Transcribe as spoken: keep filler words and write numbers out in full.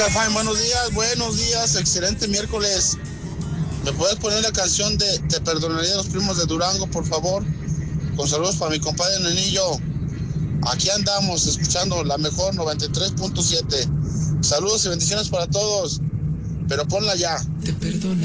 Jaime, buenos días, buenos días, excelente miércoles. ¿Me puedes poner la canción de Te perdonaría a los primos de Durango, por favor? Con saludos para mi compadre Nenillo. Aquí andamos escuchando la mejor noventa y tres punto siete. Saludos y bendiciones para todos, pero ponla ya. Te perdono.